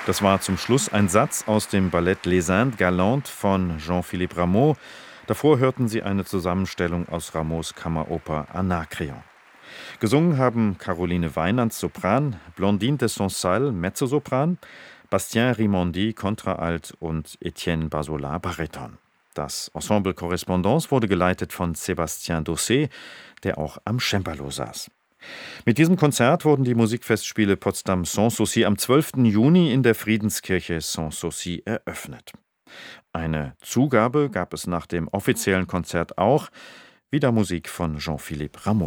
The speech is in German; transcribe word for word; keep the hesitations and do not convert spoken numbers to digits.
Das war zum Schluss ein Satz aus dem Ballett Les Indes Galantes von Jean-Philippe Rameau. Davor hörten Sie eine Zusammenstellung aus Rameaus Kammeroper Anakreon. Gesungen haben Caroline Weinans Sopran, Blandine de Saint-Saëns Mezzosopran, Bastien Rimondi Kontraalt und Etienne Bazola Bariton. Das Ensemble Correspondance wurde geleitet von Sébastien Dossé, der auch am Cembalo saß. Mit diesem Konzert wurden die Musikfestspiele Potsdam Sanssouci am zwölften Juni in der Friedenskirche Sanssouci eröffnet. Eine Zugabe gab es nach dem offiziellen Konzert auch, wieder Musik von Jean-Philippe Rameau.